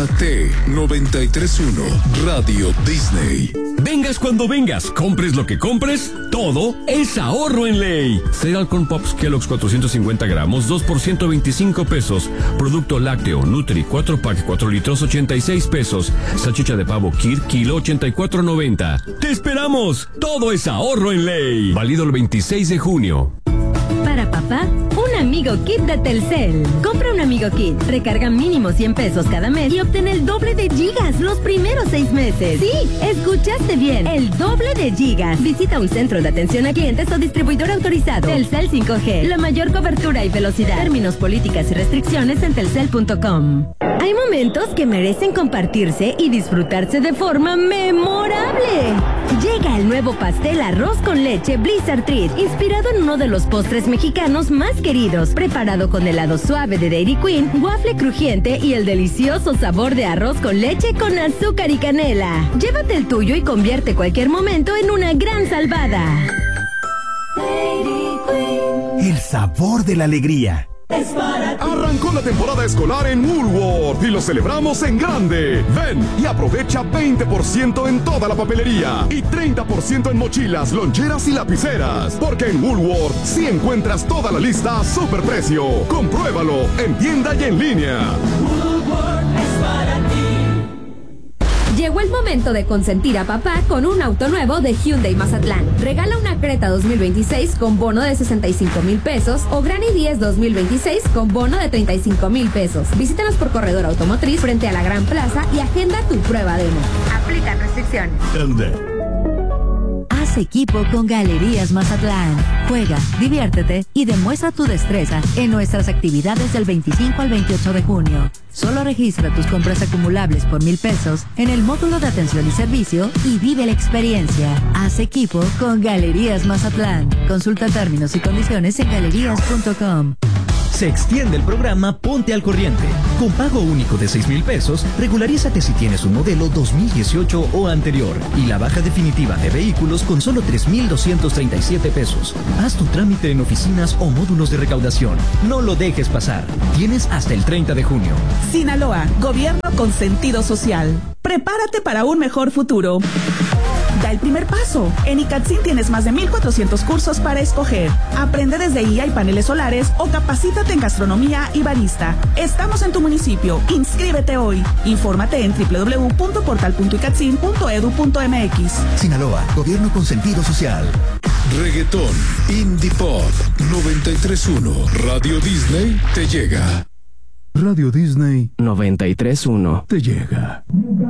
T93.1 Radio Disney. Vengas cuando vengas, compres lo que compres, todo es ahorro en Ley. Cereal Corn Pops Kellogg's 450 gramos, 2 por 125 pesos. Producto lácteo Nutri 4 pack 4 litros, 86 pesos. Salchicha de pavo Kir, kilo, 84.90. ¡Te esperamos! Todo es ahorro en Ley. Válido el 26 de junio. Para papá, un Amigo Kit de Telcel. Compra un Amigo Kit, recarga mínimo 100 pesos cada mes y obtén el doble de gigas los primeros 6 meses. Sí, escuchaste bien, el doble de gigas. Visita un centro de atención a clientes o distribuidor autorizado. Telcel 5G, la mayor cobertura y velocidad. Términos, políticas y restricciones en telcel.com. Hay momentos que merecen compartirse y disfrutarse de forma memorable. Llega el nuevo pastel arroz con leche Blizzard Treat, inspirado en uno de los postres mexicanos más queridos, preparado con helado suave de Dairy Queen, waffle crujiente y el delicioso sabor de arroz con leche con azúcar y canela. Llévate el tuyo y convierte cualquier momento en una gran salvada. Dairy Queen. El sabor de la alegría. Arrancó la temporada escolar en Woolworth y lo celebramos en grande. Ven y aprovecha 20% en toda la papelería y 30% en mochilas, loncheras y lapiceras. Porque en Woolworth sí encuentras toda la lista a superprecio. Compruébalo en tienda y en línea. Woolworth es para ti. Llegó el momento de consentir a papá con un auto nuevo de Hyundai Mazatlán. Regala una Creta 2026 con bono de 65,000 pesos o Granny 10 2026 con bono de 35,000 pesos. Visítanos por Corredor Automotriz frente a la Gran Plaza y agenda tu prueba demo. Aplican restricciones. Haz equipo con Galerías Mazatlán. Juega, diviértete y demuestra tu destreza en nuestras actividades del 25 al 28 de junio. Solo registra tus compras acumulables por 1,000 pesos en el módulo de atención y servicio y vive la experiencia. Haz equipo con Galerías Mazatlán. Consulta términos y condiciones en galerías.com. Se extiende el programa Ponte al Corriente. Con pago único de 6,000 pesos, regularízate si tienes un modelo 2018 o anterior. Y la baja definitiva de vehículos con solo 3,237 pesos. Haz tu trámite en oficinas o módulos de recaudación. No lo dejes pasar. Tienes hasta el 30 de junio. Sinaloa, gobierno con sentido social. Prepárate para un mejor futuro. Da el primer paso. En ICATSIN tienes más de 1,400 cursos para escoger. Aprende desde IA y paneles solares o capacítate en gastronomía y barista. Estamos en tu municipio. Inscríbete hoy. Infórmate en www.portal.icatsin.edu.mx. Sinaloa, gobierno con sentido social. Reggaetón, Indie Pop, 93.1 Radio Disney te llega. Radio Disney 93.1 te llega.